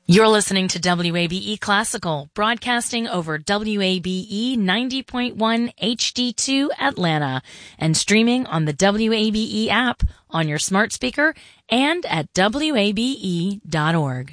You're listening to WABE Classical, broadcasting over WABE 90.1 HD2 Atlanta, and streaming on the WABE app on your smart speaker and at WABE.org.